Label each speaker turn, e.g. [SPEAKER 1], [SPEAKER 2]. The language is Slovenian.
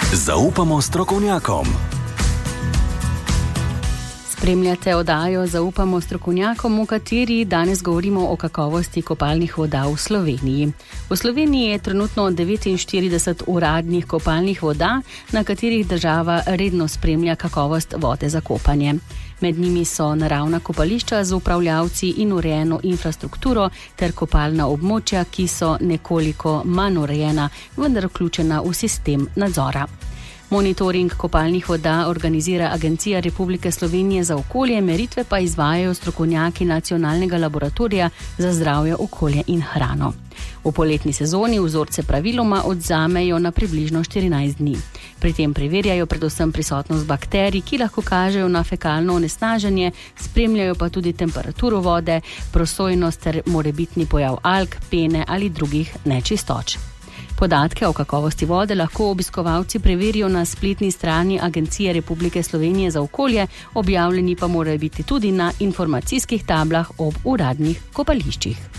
[SPEAKER 1] Zaupamo strokovnjakom.
[SPEAKER 2] Spremljate oddajo Zaupamo strokovnjakom, v kateri danes govorimo o kakovosti kopalnih voda v Sloveniji. V Sloveniji je trenutno 49 uradnih kopalnih voda, na katerih država redno spremlja kakovost vode za kopanje. Med njimi so naravna kopališča z upravljavci in urejeno infrastrukturo ter kopalna območja, ki so nekoliko manj urejena, vendar vključena v sistem nadzora. Monitoring kopalnih voda organizira Agencija Republike Slovenije za okolje, meritve pa izvajajo strokovnjaki Nacionalnega laboratorija za zdravje, okolje in hrano. V poletni sezoni vzorce praviloma odvzamejo na približno 14 dni. Pri tem preverjajo predvsem prisotnost bakterij, ki lahko kažejo na fekalno onesnaženje, spremljajo pa tudi temperaturo vode, prosojnost ter morebitni pojav alg, pene ali drugih nečistoč. Podatke o kakovosti vode lahko obiskovalci preverijo na spletni strani Agencije Republike Slovenije za okolje, objavljeni pa morajo biti tudi na informacijskih tablah ob uradnih kopališčih.